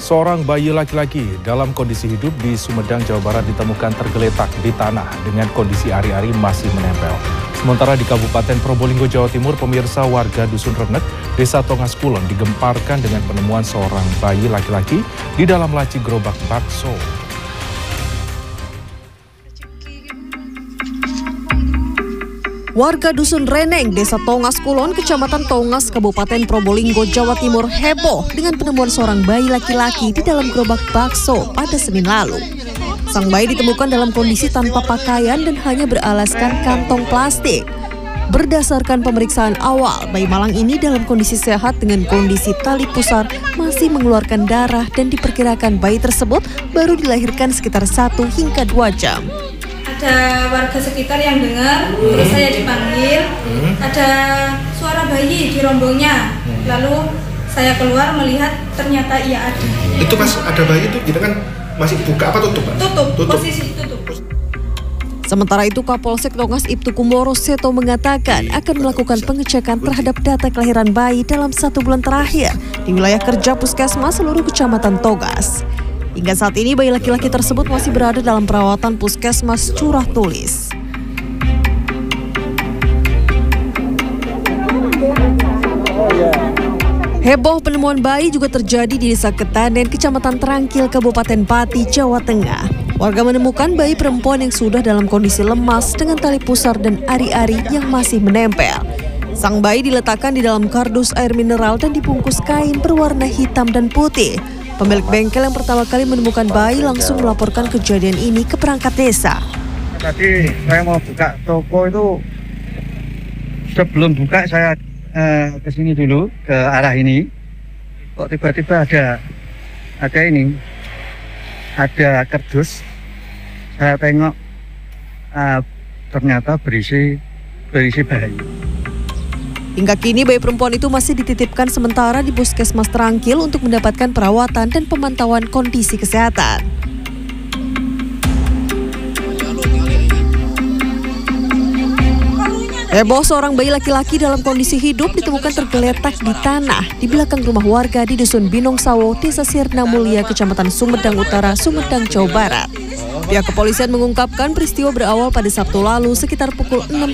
Seorang bayi laki-laki dalam kondisi hidup di Sumedang, Jawa Barat ditemukan tergeletak di tanah dengan kondisi ari-ari masih menempel. Sementara di Kabupaten Probolinggo, Jawa Timur, pemirsa, warga Dusun Renet, Desa Tongas Kulon digemparkan dengan penemuan seorang bayi laki-laki di dalam laci gerobak bakso. Warga Dusun Reneng, Desa Tongas Kulon, Kecamatan Tongas, Kabupaten Probolinggo, Jawa Timur heboh dengan penemuan seorang bayi laki-laki di dalam gerobak bakso pada Senin lalu. Sang bayi ditemukan dalam kondisi tanpa pakaian dan hanya beralaskan kantong plastik. Berdasarkan pemeriksaan awal, bayi malang ini dalam kondisi sehat dengan kondisi tali pusar masih mengeluarkan darah dan diperkirakan bayi tersebut baru dilahirkan sekitar 1 hingga 2 jam. Ada warga sekitar yang dengar, terus saya dipanggil, ada suara bayi di rombongnya, lalu saya keluar melihat ternyata ia ada. Itu pas ada bayi itu kita kan masih buka apa tutup? Tutup. Posisi tutup. Sementara itu Kapolsek Tongas Ibtu Kumoro Seto mengatakan akan melakukan pengecekan terhadap data kelahiran bayi dalam 1 bulan terakhir di wilayah kerja Puskesmas seluruh Kecamatan Tongas. Hingga saat ini bayi laki-laki tersebut masih berada dalam perawatan Puskesmas Curah Tulis. Heboh penemuan bayi juga terjadi di Desa Ketanen, Kecamatan Terangkil, Kabupaten Pati, Jawa Tengah. Warga menemukan bayi perempuan yang sudah dalam kondisi lemas dengan tali pusar dan ari-ari yang masih menempel. Sang bayi diletakkan di dalam kardus air mineral dan dibungkus kain berwarna hitam dan putih. Pemilik bengkel yang pertama kali menemukan bayi langsung melaporkan kejadian ini ke perangkat desa. Tadi saya mau buka toko itu, sebelum buka saya ke sini dulu, ke arah ini. Kok tiba-tiba ada kardus. Saya tengok ternyata berisi bayi. Hingga kini bayi perempuan itu masih dititipkan sementara di Puskesmas Terangkil untuk mendapatkan perawatan dan pemantauan kondisi kesehatan. Heboh seorang bayi laki-laki dalam kondisi hidup ditemukan tergeletak di tanah di belakang rumah warga di Dusun Binong Sawo, Desa Sirna Mulia, Kecamatan Sumedang Utara, Sumedang, Jawa Barat. Pihak kepolisian mengungkapkan peristiwa berawal pada Sabtu lalu sekitar pukul 6